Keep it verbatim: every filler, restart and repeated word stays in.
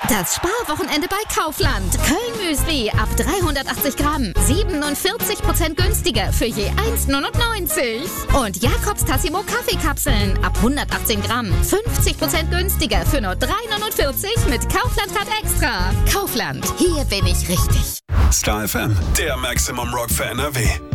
Das Sparwochenende bei Kaufland. Köln-Müsli ab dreihundertachtzig Gramm. siebenundvierzig Prozent günstiger für je eins neunundneunzig. Und Jakobs Tassimo Kaffeekapseln ab hundertachtzehn Gramm. fünfzig Prozent günstiger für nur drei neunundvierzig mit Kaufland Card Extra. Kaufland. Hier bin ich richtig. Star F M, der Maximum Rock für N R W.